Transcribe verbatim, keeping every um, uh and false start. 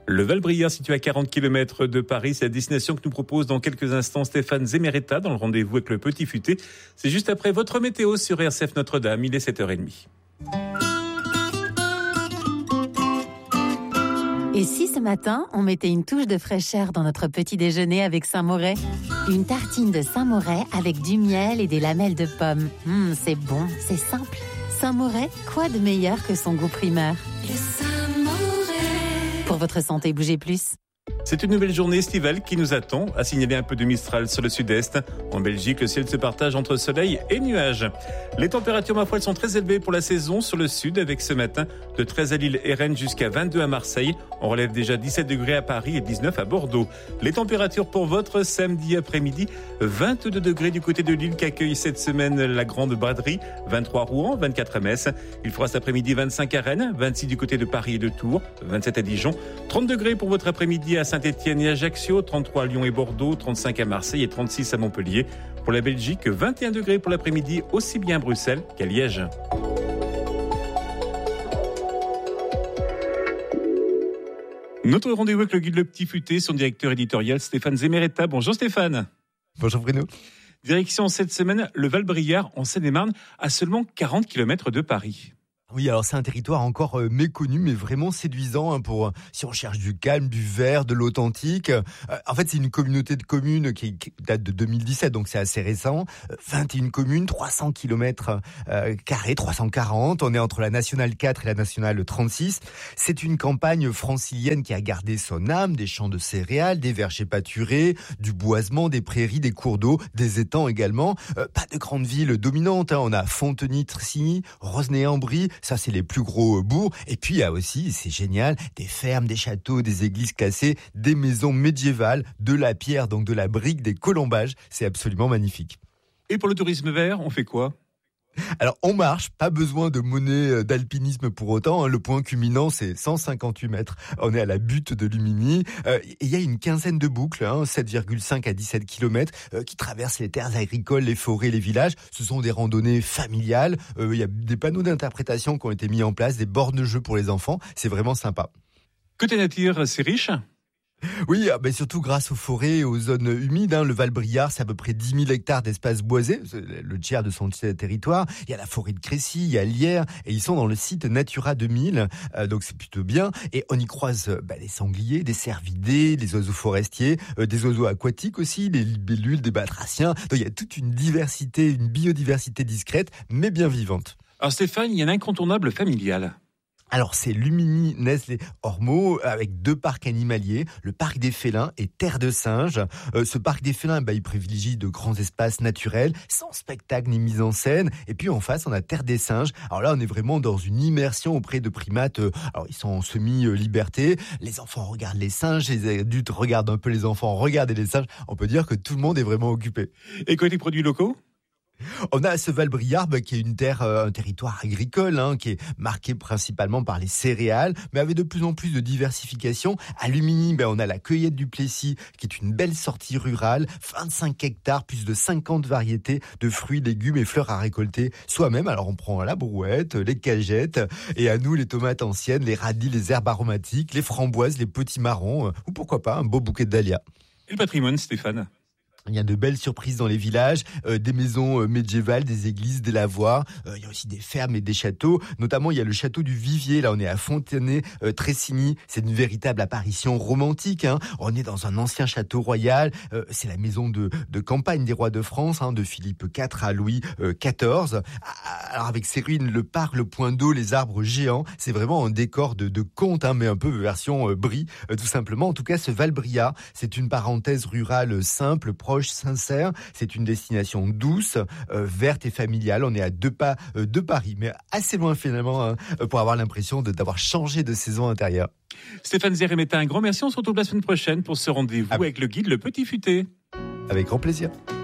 Le Val-Briard, situé à quarante kilomètres de Paris, c'est la destination que nous propose dans quelques instants Stéphane Zemeretta dans le rendez-vous avec le Petit Futé. C'est juste après votre météo sur R C F Notre-Dame, il est sept heures trente. Et si ce matin, on mettait une touche de fraîcheur dans notre petit déjeuner avec Saint-Moret ? Une tartine de Saint-Moret avec du miel et des lamelles de pommes. Mmh, c'est bon, c'est simple. Saint-Moret, quoi de meilleur que son goût primeur ? Le Saint-Moret. Pour votre santé, bougez plus. C'est une nouvelle journée estivale qui nous attend, à signaler un peu de Mistral sur le sud-est. En Belgique, le ciel se partage entre soleil et nuages. Les températures, ma foi, elles sont très élevées pour la saison sur le sud, avec ce matin de treize à Lille et Rennes jusqu'à vingt-deux à Marseille. On relève déjà dix-sept degrés à Paris et dix-neuf à Bordeaux. Les températures pour votre samedi après-midi, vingt-deux degrés du côté de Lille qu'accueille cette semaine la grande braderie, vingt-trois à Rouen, vingt-quatre à Metz. Il fera cet après-midi vingt-cinq à Rennes, vingt-six du côté de Paris et de Tours, vingt-sept à Dijon, trente degrés pour votre après-midi à Saint-Étienne et Ajaccio, trente-trois à Lyon et Bordeaux, trente-cinq à Marseille et trente-six à Montpellier. Pour la Belgique, vingt et un degrés pour l'après-midi, aussi bien à Bruxelles qu'à Liège. Notre rendez-vous avec le guide Le Petit Futé, son directeur éditorial Stéphane Zemeretta. Bonjour Stéphane. Bonjour Bruno. Direction cette semaine, le Val-Briard en Seine-et-Marne, à seulement quarante kilomètres de Paris. Oui, alors c'est un territoire encore euh, méconnu, mais vraiment séduisant hein, pour euh, si on cherche du calme, du vert, de l'authentique. Euh, en fait, c'est une communauté de communes qui, qui date de deux mille dix-sept, donc c'est assez récent. Euh, vingt et une communes, trois cents kilomètres euh, carrés, trois cent quarante. On est entre la nationale quatre et la nationale trente-six. C'est une campagne francilienne qui a gardé son âme, des champs de céréales, des vergers pâturés, du boisement, des prairies, des cours d'eau, des étangs également. Euh, pas de grandes villes dominantes. Hein. On a Fontenay, Tressigny, Rosnay-en-Brie. Ça, c'est les plus gros bourgs. Et puis, il y a aussi, c'est génial, des fermes, des châteaux, des églises classées, des maisons médiévales, de la pierre, donc de la brique, des colombages. C'est absolument magnifique. Et pour le tourisme vert, on fait quoi ? Alors, on marche, pas besoin de monnaie d'alpinisme pour autant. Hein. Le point culminant, c'est cent cinquante-huit mètres. On est à la butte de Lumini. Euh, il y a une quinzaine de boucles, hein, sept virgule cinq à dix-sept kilomètres, euh, qui traversent les terres agricoles, les forêts, les villages. Ce sont des randonnées familiales. Euh, il y a des panneaux d'interprétation qui ont été mis en place, des bornes-jeux pour les enfants. C'est vraiment sympa. Côté nature, c'est riche ? Oui, ben surtout grâce aux forêts et aux zones humides. Hein. Le Val-Briard, c'est à peu près dix mille hectares d'espace boisé, le tiers de son territoire. Il y a la forêt de Crécy, il y a Lierre, et ils sont dans le site Natura deux mille, euh, donc c'est plutôt bien. Et on y croise ben, les sangliers, des cervidés, des oiseaux forestiers, euh, des oiseaux aquatiques aussi, des libellules, des batraciens. Donc il y a toute une diversité, une biodiversité discrète, mais bien vivante. Alors Stéphane, il y a un incontournable familial. Alors, c'est Lumini, Nesles, Ormeaux, avec deux parcs animaliers, le parc des félins et Terre de singes. Euh, ce parc des félins, bah, il privilégie de grands espaces naturels, sans spectacle ni mise en scène. Et puis, en face, on a Terre des singes. Alors là, on est vraiment dans une immersion auprès de primates. Euh, alors, ils sont en semi-liberté. Les enfants regardent les singes, les adultes regardent un peu les enfants regarder les singes. On peut dire que tout le monde est vraiment occupé. Et côté produits locaux ? On a ce Val-Briard bah, qui est une terre, euh, un territoire agricole, hein, qui est marqué principalement par les céréales, mais avec de plus en plus de diversification. À Lumini, bah, on a la cueillette du Plessis, qui est une belle sortie rurale, vingt-cinq hectares, plus de cinquante variétés de fruits, légumes et fleurs à récolter soi-même. Alors on prend la brouette, les cagettes, et à nous les tomates anciennes, les radis, les herbes aromatiques, les framboises, les petits marrons, euh, ou pourquoi pas un beau bouquet de dahlias. Et le patrimoine, Stéphane ? Il y a de belles surprises dans les villages, euh, des maisons euh, médiévales, des églises, des lavoirs. Euh, il y a aussi des fermes et des châteaux. Notamment, il y a le château du Vivier. Là, on est à Fontenay, euh, Tressigny. C'est une véritable apparition romantique. Hein. On est dans un ancien château royal. Euh, c'est la maison de, de campagne des rois de France, hein, de Philippe quatre à Louis quatorze. Alors, avec ses ruines, le parc, le point d'eau, les arbres géants, c'est vraiment un décor de, de conte, hein, mais un peu version euh, Brie, euh, tout simplement. En tout cas, ce Val-Briard, c'est une parenthèse rurale simple, proche, sincère. C'est une destination douce, euh, verte et familiale. On est à deux pas euh, de Paris, mais assez loin finalement hein, pour avoir l'impression de, d'avoir changé de saison intérieure. Stéphane Zemeretta, un grand merci. On se retrouve la semaine prochaine pour ce rendez-vous ah. avec le guide Le Petit Futé. Avec grand plaisir.